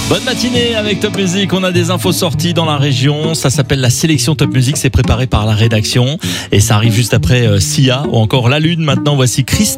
Bonne matinée avec Top Music, on a des infos sorties dans la région, ça s'appelle la sélection Top Music, c'est préparé par la rédaction et ça arrive juste après Sia ou encore La Lune. Maintenant voici Christophe.